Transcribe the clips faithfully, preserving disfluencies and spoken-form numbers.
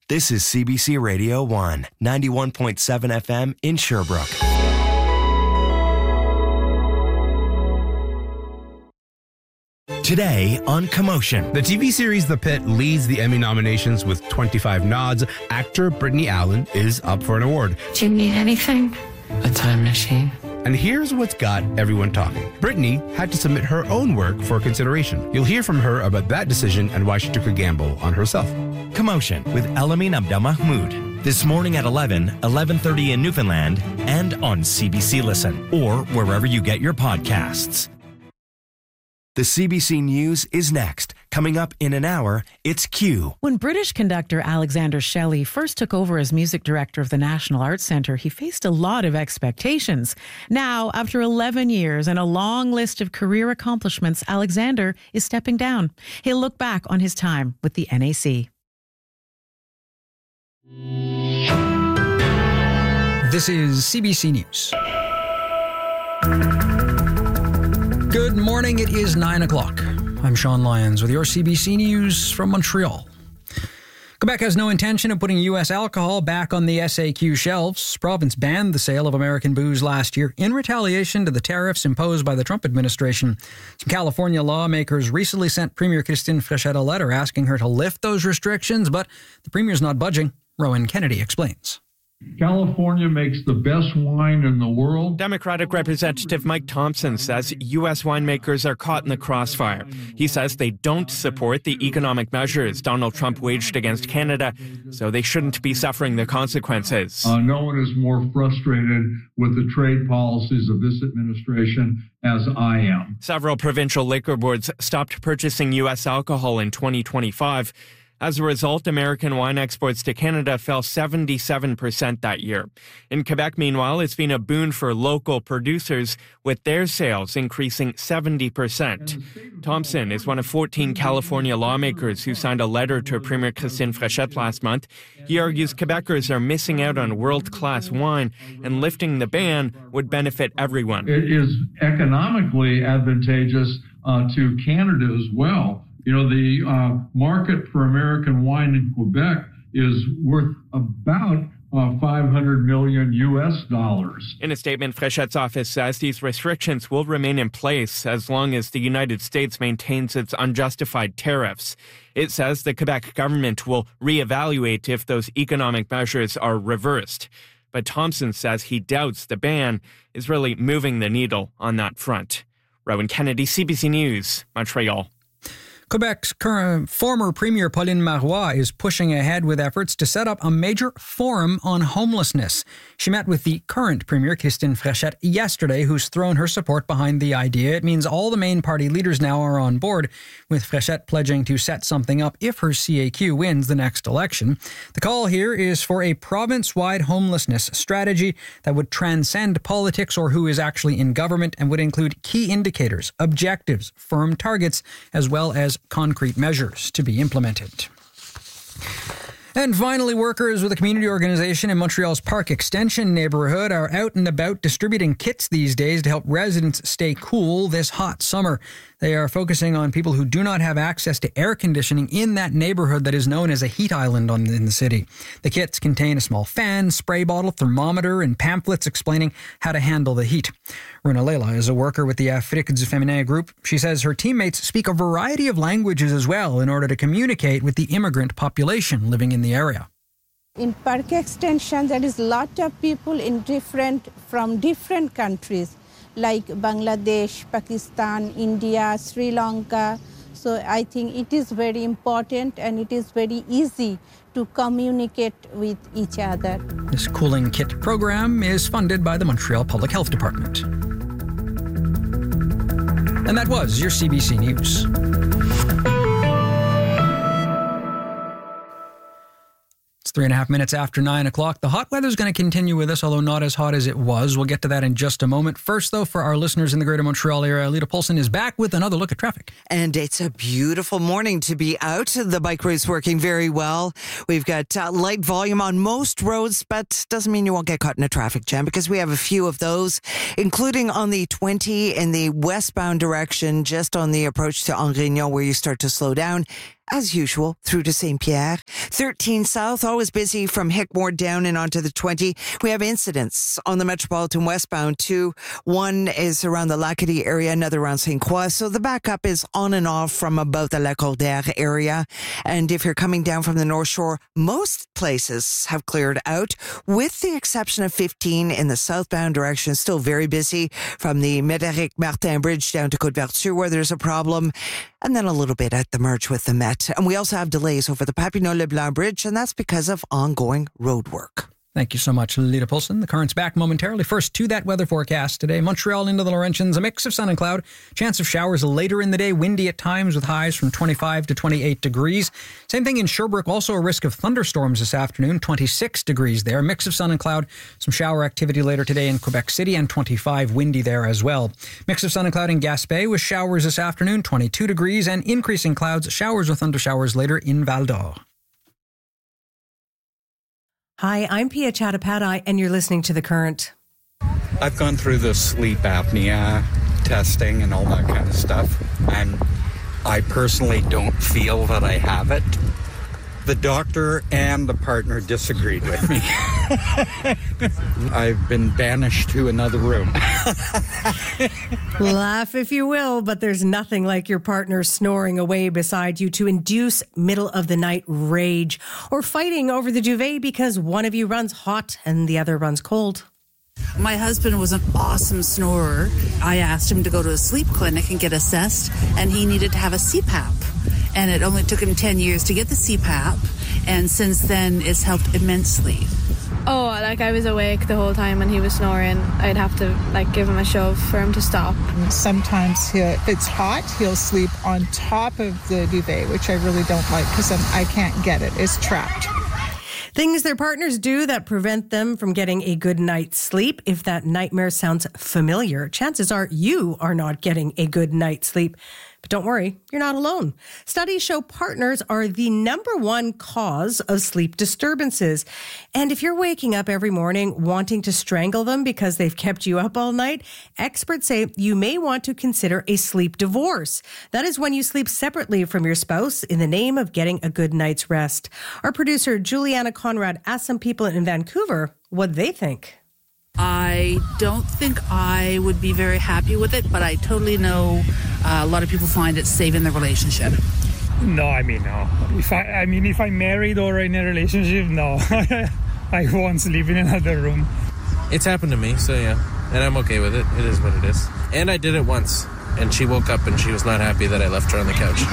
This is C B C Radio one, ninety-one point seven F M in Sherbrooke. Today on Commotion. The T V series The Pit leads the Emmy nominations with twenty-five nods. Actor Brittany Allen is up for an award. Do you need anything? A time machine? And here's what's got everyone talking. Brittany had to submit her own work for consideration. You'll hear from her about that decision and why she took a gamble on herself. Commotion with Elamin Abdelmahmoud. This morning at eleven, eleven thirty in Newfoundland, and on C B C Listen, or wherever you get your podcasts. The C B C News is next. Coming up in an hour, it's Q. When British conductor Alexander Shelley first took over as music director of the National Arts Centre, he faced a lot of expectations. Now, after eleven years and a long list of career accomplishments, Alexander is stepping down. He'll look back on his time with the N A C. This is C B C News. Good morning, it is nine o'clock. I'm Sean Lyons with your C B C News from Montreal. Quebec has no intention of putting U S alcohol back on the S A Q shelves. Province banned the sale of American booze last year in retaliation to the tariffs imposed by the Trump administration. Some California lawmakers recently sent Premier Christine Fréchette a letter asking her to lift those restrictions, but the Premier's not budging. Rowan Kennedy explains. California makes the best wine in the world. Democratic Representative Mike Thompson says U S winemakers are caught in the crossfire. He says they don't support the economic measures Donald Trump waged against Canada, so they shouldn't be suffering the consequences. Uh, no one is more frustrated with the trade policies of this administration as I am. Several provincial liquor boards stopped purchasing U S alcohol in twenty twenty-five. As a result, American wine exports to Canada fell seventy-seven percent that year. In Quebec, meanwhile, it's been a boon for local producers, with their sales increasing seventy percent. Thompson is one of fourteen California lawmakers who signed a letter to Premier Christine Fréchette last month. He argues Quebecers are missing out on world-class wine, and lifting the ban would benefit everyone. It is economically advantageous uh, to Canada as well. You know, the uh, market for American wine in Quebec is worth about uh, five hundred million U S dollars. In a statement, Fréchette's office says these restrictions will remain in place as long as the United States maintains its unjustified tariffs. It says the Quebec government will reevaluate if those economic measures are reversed. But Thompson says he doubts the ban is really moving the needle on that front. Rowan Kennedy, C B C News, Montreal. Quebec's current former Premier Pauline Marois is pushing ahead with efforts to set up a major forum on homelessness. She met with the current Premier Christine Fréchette yesterday, who's thrown her support behind the idea. It means all the main party leaders now are on board, with Fréchette pledging to set something up if her C A Q wins the next election. The call here is for a province-wide homelessness strategy that would transcend politics or who is actually in government and would include key indicators, objectives, firm targets, as well as concrete measures to be implemented. And finally, workers with a community organization in Montreal's Park Extension neighborhood are out and about distributing kits these days to help residents stay cool this hot summer. They are focusing on people who do not have access to air conditioning in that neighborhood that is known as a heat island on, in the city. The kits contain a small fan, spray bottle, thermometer, and pamphlets explaining how to handle the heat. Runa Leila is a worker with the Afrique du Féminin group. She says her teammates speak a variety of languages as well in order to communicate with the immigrant population living in the area. In Park Extension, there is a lot of people in different from different countries, like Bangladesh, Pakistan, India, Sri Lanka. So I think it is very important and it is very easy to communicate with each other. This cooling kit program is funded by the Montreal Public Health Department. And that was your C B C News. It's three and a half minutes after nine o'clock. The hot weather is going to continue with us, although not as hot as it was. We'll get to that in just a moment. First, though, for our listeners in the Greater Montreal area, Alita Polson is back with another look at traffic. And it's a beautiful morning to be out. The bike route is working very well. We've got uh, light volume on most roads, but doesn't mean you won't get caught in a traffic jam because we have a few of those, including on the twenty in the westbound direction, just on the approach to Angrignon, where you start to slow down. As usual, through to Saint-Pierre. thirteen south, always busy from Hickmore down and onto the twenty. We have incidents on the Metropolitan westbound too. One is around the Lacadie area, another around Saint Croix. So the backup is on and off from about the La Cordère area. And if you're coming down from the North Shore, most places have cleared out, with the exception of fifteen in the southbound direction. Still very busy from the Médéric Martin Bridge down to Côte-Vertu, where there's a problem, and then a little bit at the merge with the Met. And we also have delays over the Papineau-Leblanc Bridge, and that's because of ongoing road work. Thank you so much, Lita Poulsen. The current's back momentarily. First to that weather forecast today. Montreal into the Laurentians, a mix of sun and cloud. Chance of showers later in the day. Windy at times with highs from twenty-five to twenty-eight degrees. Same thing in Sherbrooke. Also a risk of thunderstorms this afternoon. twenty-six degrees there. Mix of sun and cloud. Some shower activity later today in Quebec City, and twenty-five windy there as well. Mix of sun and cloud in Gaspé with showers this afternoon. twenty-two degrees and increasing clouds. Showers or thundershowers later in Val d'Or. Hi, I'm Pia Chattopadhyay, and you're listening to The Current. I've gone through the sleep apnea testing and all that kind of stuff, and I personally don't feel that I have it. The doctor and the partner disagreed with me. I've been banished to another room. Laugh if you will, but there's nothing like your partner snoring away beside you to induce middle-of-the-night rage or fighting over the duvet because one of you runs hot and the other runs cold. My husband was an awesome snorer. I asked him to go to a sleep clinic and get assessed, and he needed to have a C PAP. And it only took him ten years to get the C PAP, and since then it's helped immensely. Oh, like I was awake the whole time when he was snoring. I'd have to like give him a shove for him to stop. Sometimes he'll, if it's hot, he'll sleep on top of the duvet, which I really don't like because I can't get it. It's trapped. Things their partners do that prevent them from getting a good night's sleep. If that nightmare sounds familiar, chances are you are not getting a good night's sleep. But don't worry, you're not alone. Studies show partners are the number one cause of sleep disturbances. And if you're waking up every morning wanting to strangle them because they've kept you up all night, experts say you may want to consider a sleep divorce. That is when you sleep separately from your spouse in the name of getting a good night's rest. Our producer, Juliana Conrad, asked some people in Vancouver what they think. I don't think I would be very happy with it, but I totally know uh, a lot of people find it saving the relationship. No, I mean, no. If I, I mean, if I'm married or in a relationship, no. I won't sleep in another room. It's happened to me, so yeah. And I'm okay with it. It is what it is. And I did it once, and she woke up and she was not happy that I left her on the couch.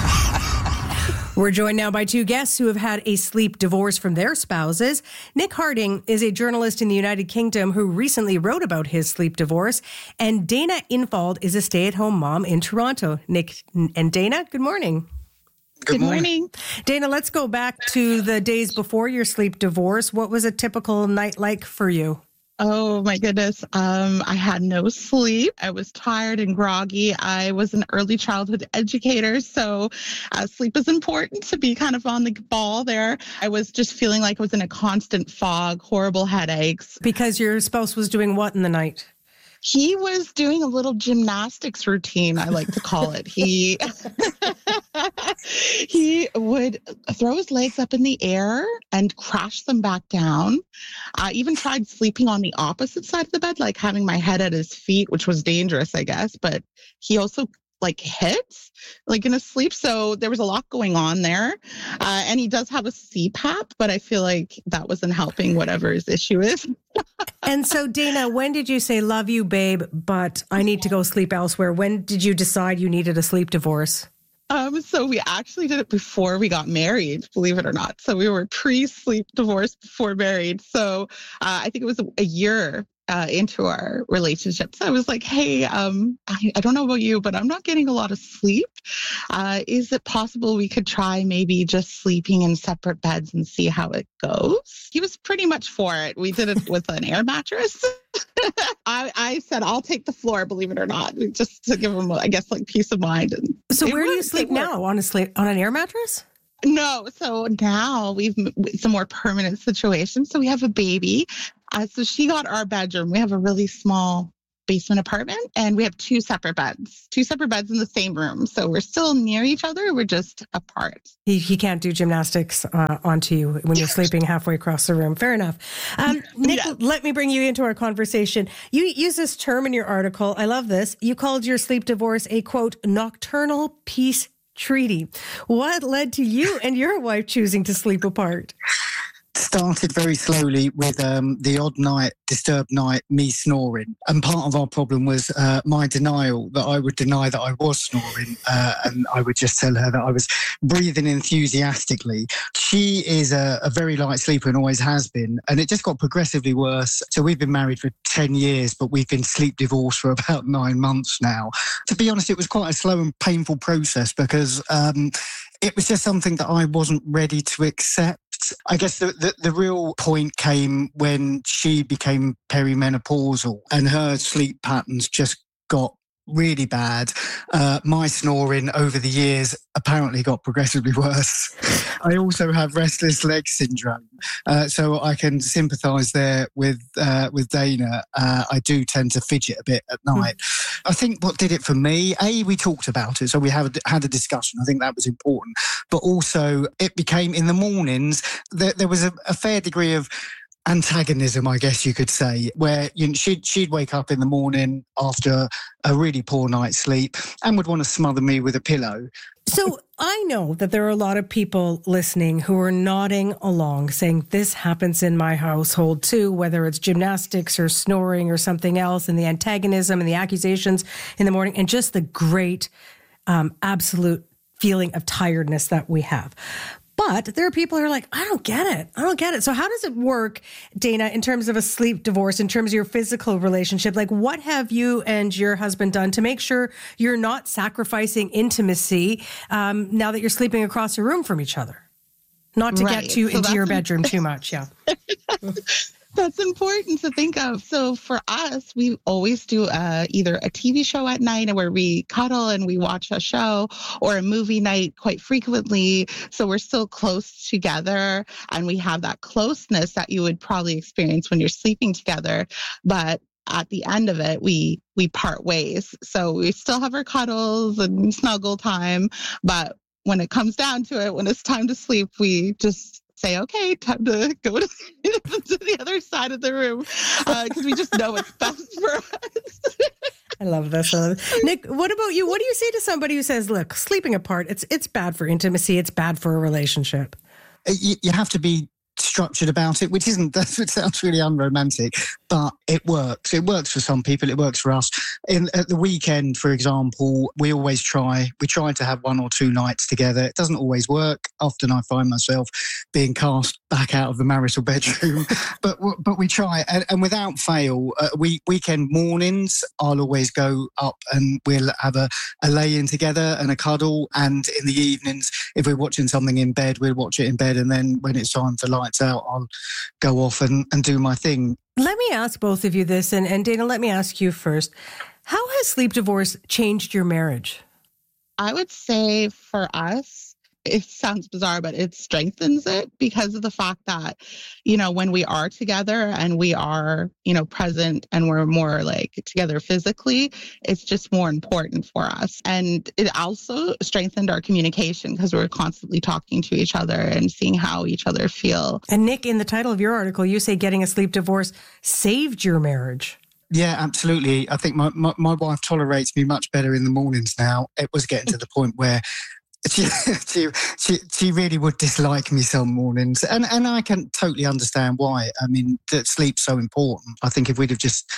We're joined now by two guests who have had a sleep divorce from their spouses. Nick Harding is a journalist in the United Kingdom who recently wrote about his sleep divorce. And Dana Infald is a stay-at-home mom in Toronto. Nick and Dana, good morning. Good morning. Dana, let's go back to the days before your sleep divorce. What was a typical night like for you? Oh, my goodness. Um, I had no sleep. I was tired and groggy. I was an early childhood educator, so uh, sleep is important to be kind of on the ball there. I was just feeling like I was in a constant fog, horrible headaches. Because your spouse was doing what in the night? He was doing a little gymnastics routine, I like to call it. He he would throw his legs up in the air and crash them back down. I even tried sleeping on the opposite side of the bed, like having my head at his feet, which was dangerous, I guess. But he also like hits like in his sleep. So there was a lot going on there. Uh, and he does have a C PAP, but I feel like that wasn't helping whatever his issue is. And so, Dana, when did you say, love you, babe, but I need to go sleep elsewhere? When did you decide you needed a sleep divorce? Um, so we actually did it before we got married, believe it or not. So we were pre-sleep divorce before married. So uh, I think it was a, a year Uh, into our relationship. So I was like, hey, um, I, I don't know about you, but I'm not getting a lot of sleep. Uh, is it possible we could try maybe just sleeping in separate beds and see how it goes? He was pretty much for it. We did it with an air mattress. I, I said, I'll take the floor, believe it or not, just to give him, I guess, like peace of mind. And so where do you sleep now? On a sleep, on an air mattress? No. So now we've, it's a more permanent situation. So we have a baby. Uh, so she got our bedroom. We have a really small basement apartment, and we have two separate beds, two separate beds in the same room. So we're still near each other. We're just apart. He, he can't do gymnastics uh, onto you when you're sleeping halfway across the room. Fair enough. Um, Nick, yeah. Let me bring you into our conversation. You use this term in your article. I love this. You called your sleep divorce a, quote, nocturnal peace treaty. What led to you and your wife choosing to sleep apart? Started very slowly with um, the odd night, disturbed night, me snoring. And part of our problem was uh, my denial, that I would deny that I was snoring. Uh, and I would just tell her that I was breathing enthusiastically. She is a, a very light sleeper and always has been. And it just got progressively worse. So we've been married for ten years, but we've been sleep divorced for about nine months now. To be honest, it was quite a slow and painful process because um, it was just something that I wasn't ready to accept. I guess the, the, the real point came when she became perimenopausal and her sleep patterns just got really bad. Uh, my snoring over the years apparently got progressively worse. I also have restless leg syndrome, uh, so I can sympathise there with uh, with Dana. Uh, I do tend to fidget a bit at night. Mm. I think what did it for me, A, we talked about it, so we have had a discussion. I think that was important. But also it became, in the mornings, there, there was a, a fair degree of antagonism, I guess you could say, where you know, she'd, she'd wake up in the morning after a really poor night's sleep and would want to smother me with a pillow. So I know that there are a lot of people listening who are nodding along saying this happens in my household too, whether it's gymnastics or snoring or something else, and the antagonism and the accusations in the morning and just the great um, absolute feeling of tiredness that we have. But there are people who are like, I don't get it. I don't get it. So how does it work, Dana, in terms of a sleep divorce, in terms of your physical relationship? Like, what have you and your husband done to make sure you're not sacrificing intimacy um, now that you're sleeping across the room from each other? Not to right. get too so into your bedroom too much, yeah. That's important to think of. So for us, we always do uh, either a T V show at night where we cuddle and we watch a show, or a movie night quite frequently. So we're still close together and we have that closeness that you would probably experience when you're sleeping together. But at the end of it, we we part ways. So we still have our cuddles and snuggle time. But when it comes down to it, when it's time to sleep, we just say, okay, time to go to, to the other side of the room because uh, we just know it's best for us. I love this. I love this. Nick, what about you? What do you say to somebody who says, look, sleeping apart, it's it's bad for intimacy, it's bad for a relationship? You, you have to be structured about it, which isn't, that sounds really unromantic, but it works. It works for some people. It works for us. In, at the weekend, for example, we always try, we try to have one or two nights together. It doesn't always work. Often I find myself being cast back out of the marital bedroom, but but we try. And, and without fail, uh, we weekend mornings, I'll always go up and we'll have a, a lay-in together and a cuddle. And in the evenings, if we're watching something in bed, we'll watch it in bed. And then when it's time for lights out, I'll go off and, and do my thing. Let me ask both of you this, and, and Dana, let me ask you first. How has sleep divorce changed your marriage? I would say for us, it sounds bizarre, but it strengthens it because of the fact that, you know, when we are together and we are, you know, present and we're more like together physically, it's just more important for us. And it also strengthened our communication because we're constantly talking to each other and seeing how each other feel. And Nick, in the title of your article, you say getting a sleep divorce saved your marriage. Yeah, absolutely. I think my, my, my wife tolerates me much better in the mornings now. It was getting to the point where She, she she she really would dislike me some mornings, and and I can totally understand why. I mean, that sleep's so important. I think if we'd have just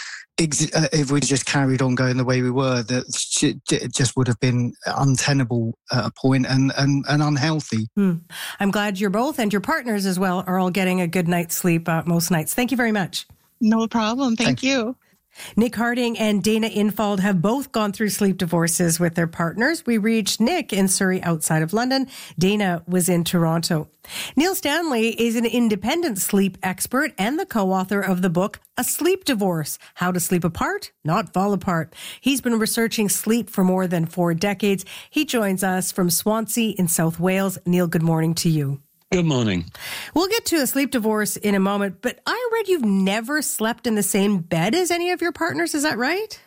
if we'd just carried on going the way we were, that it just would have been untenable at a point and and, and unhealthy. Hmm. I'm glad you're both, and your partners as well, are all getting a good night's sleep uh, most nights. Thank you very much. No problem. Thank, Thank you. you. Nick Harding and Dana Infald have both gone through sleep divorces with their partners. We reached Nick in Surrey outside of London. Dana was in Toronto. Neil Stanley is an independent sleep expert and the co-author of the book, A Sleep Divorce, How to Sleep Apart, Not Fall Apart. He's been researching sleep for more than four decades. He joins us from Swansea in South Wales. Neil, good morning to you. Good morning. We'll get to a sleep divorce in a moment, but I read you've never slept in the same bed as any of your partners. Is that right?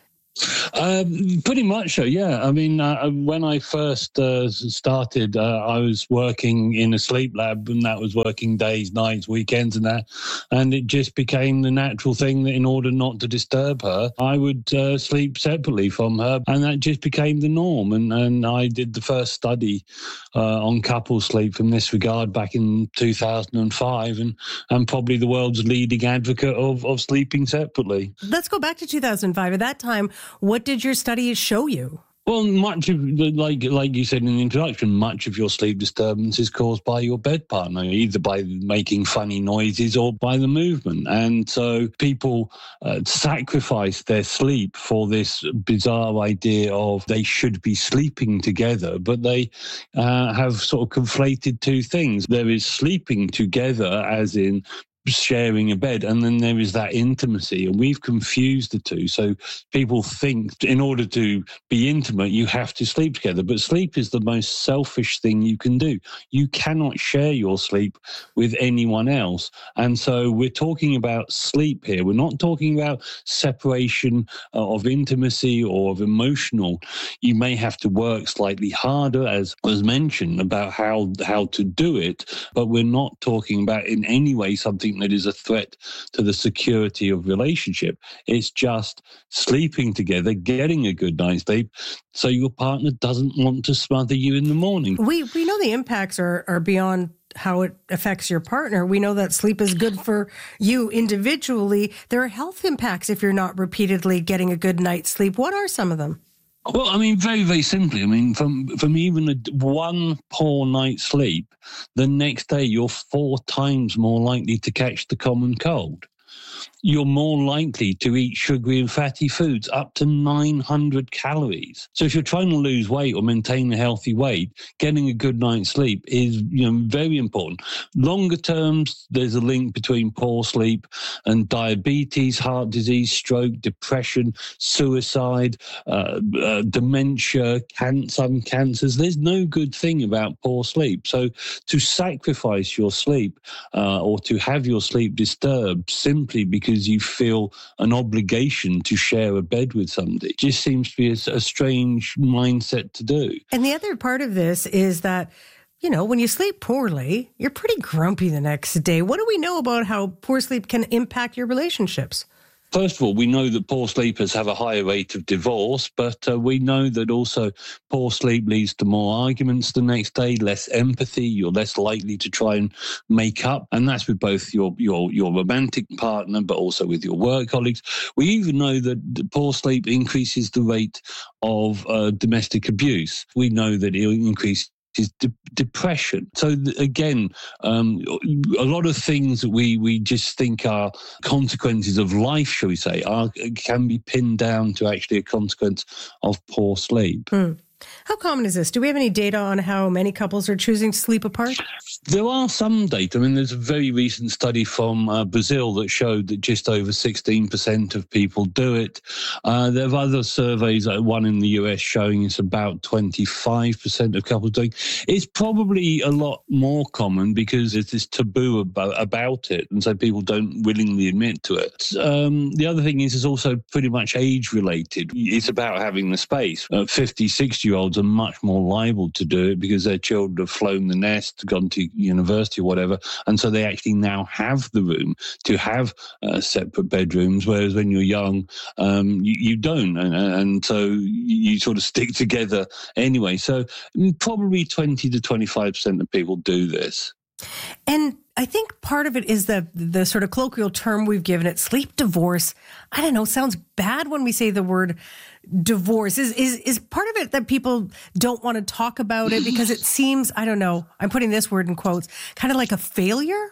Um, pretty much so, yeah. I mean, uh, when I first uh, started, uh, I was working in a sleep lab, and that was working days, nights, weekends and that. And it just became the natural thing that in order not to disturb her, I would uh, sleep separately from her. And that just became the norm. And, and I did the first study uh, on couple sleep from this regard back in two thousand five. And I'm probably the world's leading advocate of, of sleeping separately. Let's go back to two thousand five. At that time, what did your studies show you? Well, much of, like like you said in the introduction, much of your sleep disturbance is caused by your bed partner, either by making funny noises or by the movement. And so people uh, sacrifice their sleep for this bizarre idea of they should be sleeping together, but they uh, have sort of conflated two things. There is sleeping together, as in sharing a bed, and then there is that intimacy, and we've confused the two. So people think in order to be intimate you have to sleep together, but sleep is the most selfish thing you can do. You cannot share your sleep with anyone else. And so we're talking about sleep here. We're not talking about separation uh, of intimacy or of emotional. You may have to work slightly harder, as was mentioned, about how how to do it, but we're not talking about in any way something that is a threat to the security of relationship. It's just sleeping together, getting a good night's sleep, so your partner doesn't want to smother you in the morning. We we know the impacts are, are beyond how it affects your partner. We know that sleep is good for you individually. There are health impacts if you're not repeatedly getting a good night's sleep. What are some of them? Well, I mean, very, very simply, I mean, from, from even a, one poor night's sleep, the next day you're four times more likely to catch the common cold. You're more likely to eat sugary and fatty foods, up to nine hundred calories. So if you're trying to lose weight or maintain a healthy weight, getting a good night's sleep is, you know, very important. Longer terms, there's a link between poor sleep and diabetes, heart disease, stroke, depression, suicide, uh, uh, dementia, can- some cancers. There's no good thing about poor sleep. So to sacrifice your sleep uh, or to have your sleep disturbed simply because you feel an obligation to share a bed with somebody just seems to be a, a strange mindset to do. And the other part of this is that, you know, when you sleep poorly, you're pretty grumpy the next day. What do we know about how poor sleep can impact your relationships? First of all, we know that poor sleepers have a higher rate of divorce, but uh, we know that also poor sleep leads to more arguments the next day, less empathy, you're less likely to try and make up, and that's with both your your your romantic partner, but also with your work colleagues. We even know that poor sleep increases the rate of uh, domestic abuse. We know that it increases is de- depression. So th- again, um, a lot of things that we, we just think are consequences of life, shall we say, are, can be pinned down to actually a consequence of poor sleep. Hmm. How common is this? Do we have any data on how many couples are choosing to sleep apart? There are some data. I mean, there's a very recent study from uh, Brazil that showed that just over sixteen percent of people do it. Uh, there are other surveys, like one in the U S, showing it's about twenty-five percent of couples doing. It's probably a lot more common because there's this taboo about, about it, and so people don't willingly admit to it. Um, the other thing is it's also pretty much age-related. It's about having the space. Uh, fifty, sixty-year-olds are much more liable to do it because their children have flown the nest, gone to university or whatever, and so they actually now have the room to have uh, separate bedrooms, whereas when you're young, um, you, you don't, and, and so you sort of stick together anyway. So probably twenty to twenty-five percent of people do this. And I think part of it is the the sort of colloquial term we've given it, sleep divorce. I don't know, sounds bad when we say the word divorce. Is is is part of it that people don't want to talk about it because it seems, I don't know, I'm putting this word in quotes, kind of like a failure?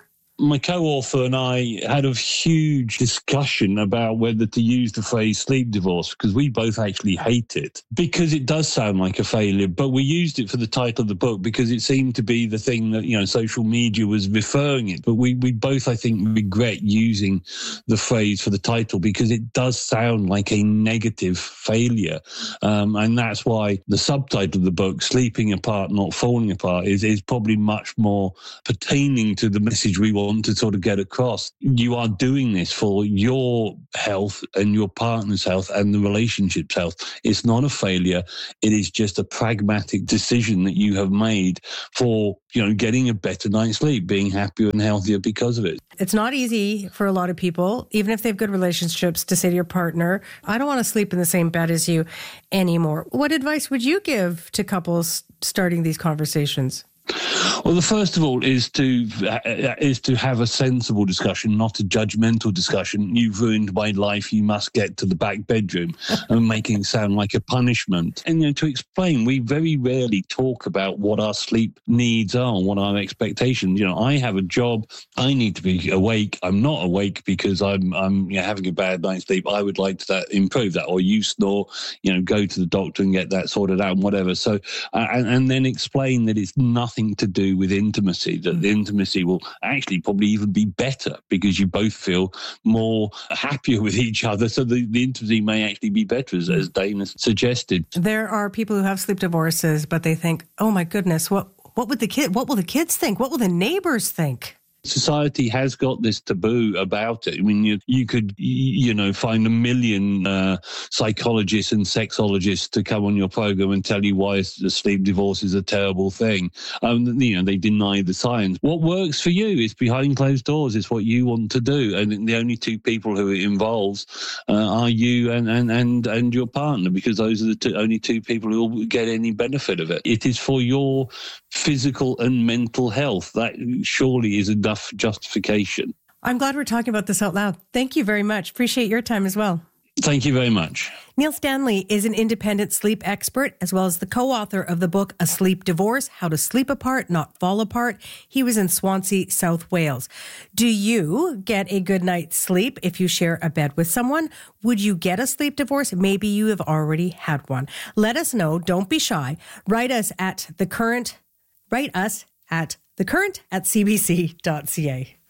my co-author and I had a huge discussion about whether to use the phrase sleep divorce, because we both actually hate it, because it does sound like a failure. But we used it for the title of the book because it seemed to be the thing that, you know, social media was referring it. But we, we both, I think, regret using the phrase for the title because it does sound like a negative failure. Um, and that's why the subtitle of the book, Sleeping Apart, Not Falling Apart, is, is probably much more pertaining to the message we want to sort of get across. You are doing this for your health and your partner's health and the relationship's health. It's not a failure. It is just a pragmatic decision that you have made for, you know, getting a better night's sleep, being happier and healthier because of it. It's not easy for a lot of people, even if they have good relationships, to say to your partner, I don't want to sleep in the same bed as you anymore. What advice would you give to couples starting these conversations? Well, the first of all is to uh, is to have a sensible discussion, not a judgmental discussion. You've ruined my life. You must get to the back bedroom, and making it sound like a punishment. And you know, to explain, we very rarely talk about what our sleep needs are, what our expectations. You know, I have a job. I need to be awake. I'm not awake because I'm I'm you know, having a bad night's sleep. I would like to that, improve that. Or you snore. You know, go to the doctor and get that sorted out and whatever. So uh, and, and then explain that it's nothing to do with intimacy, that the intimacy will actually probably even be better because you both feel more happier with each other. So the, the intimacy may actually be better, as, as Dana suggested. There are people who have sleep divorces, but they think, oh my goodness, what what would the kid, what will the kids think? What will the neighbors think? Society has got this taboo about it. I mean, you, you could, you know, find a million uh, psychologists and sexologists to come on your program and tell you why the sleep divorce is a terrible thing. Um, you know, they deny the science. What works for you is behind closed doors. It's what you want to do. And the only two people who it involves uh, are you and, and, and, and your partner, because those are the two, only two people who will get any benefit of it. It is for your physical and mental health. That surely is enough justification. I'm glad we're talking about this out loud. Thank you very much. Appreciate your time as well. Thank you very much. Neil Stanley is an independent sleep expert, as well as the co-author of the book, A Sleep Divorce, How to Sleep Apart, Not Fall Apart. He was in Swansea, South Wales. Do you get a good night's sleep if you share a bed with someone? Would you get a sleep divorce? Maybe you have already had one. Let us know. Don't be shy. Write us at the current, write us at the current at c b c dot c a.